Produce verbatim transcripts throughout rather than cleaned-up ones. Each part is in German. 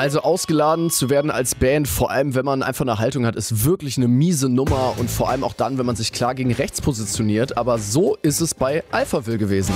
Also ausgeladen zu werden als Band, vor allem wenn man einfach eine Haltung hat, ist wirklich eine miese Nummer und vor allem auch dann, wenn man sich klar gegen rechts positioniert. Aber so ist es bei Alphaville gewesen.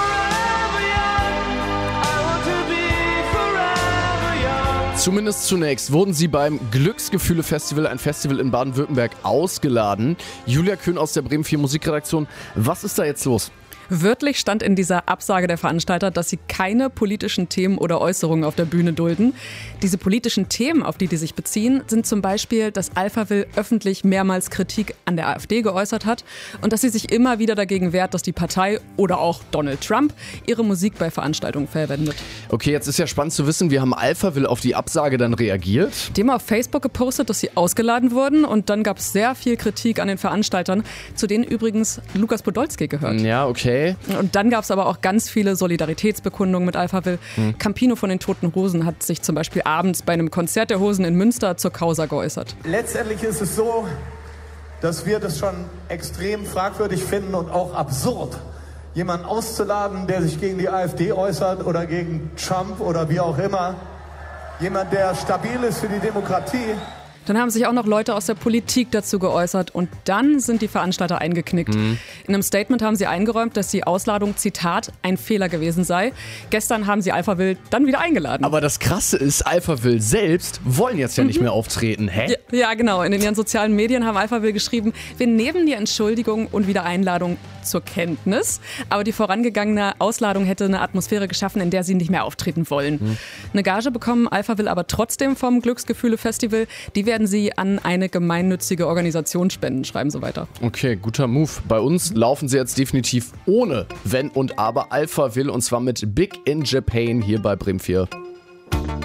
Zumindest zunächst wurden sie beim Glücksgefühle-Festival, ein Festival in Baden-Württemberg, ausgeladen. Julia Köhn aus der Bremen vier Musikredaktion. Was ist da jetzt los? Wörtlich stand in dieser Absage der Veranstalter, dass sie keine politischen Themen oder Äußerungen auf der Bühne dulden. Diese politischen Themen, auf die die sich beziehen, sind zum Beispiel, dass Alphaville öffentlich mehrmals Kritik an der AfD geäußert hat und dass sie sich immer wieder dagegen wehrt, dass die Partei oder auch Donald Trump ihre Musik bei Veranstaltungen verwendet. Okay, jetzt ist ja spannend zu wissen, wie haben Alphaville auf die Absage dann reagiert? Die haben auf Facebook gepostet, dass sie ausgeladen wurden und dann gab es sehr viel Kritik an den Veranstaltern, zu denen übrigens Lukas Podolski gehört. Ja, okay. Und dann gab es aber auch ganz viele Solidaritätsbekundungen mit Alphaville. Hm. Campino von den Toten Hosen hat sich zum Beispiel abends bei einem Konzert der Hosen in Münster zur Causa geäußert. Letztendlich ist es so, dass wir das schon extrem fragwürdig finden und auch absurd, jemanden auszuladen, der sich gegen die AfD äußert oder gegen Trump oder wie auch immer. Jemand, der stabil ist für die Demokratie. Dann haben sich auch noch Leute aus der Politik dazu geäußert und dann sind die Veranstalter eingeknickt. Mhm. In einem Statement haben sie eingeräumt, dass die Ausladung, Zitat, ein Fehler gewesen sei. Gestern haben sie Alphaville dann wieder eingeladen. Aber das Krasse ist, Alphaville selbst wollen jetzt ja mhm. nicht mehr auftreten. Hä? Ja, ja, genau. In ihren sozialen Medien haben Alphaville geschrieben, wir nehmen die Entschuldigung und Wiedereinladung zur Kenntnis. Aber die vorangegangene Ausladung hätte eine Atmosphäre geschaffen, in der sie nicht mehr auftreten wollen. Mhm. Eine Gage bekommen Alphaville aber trotzdem vom Glücksgefühle-Festival. Die werden sie an eine gemeinnützige Organisation spenden, schreiben sie weiter. Okay, guter Move. Bei uns laufen sie jetzt definitiv ohne Wenn und Aber Alphaville und zwar mit Big in Japan hier bei Bremen vier.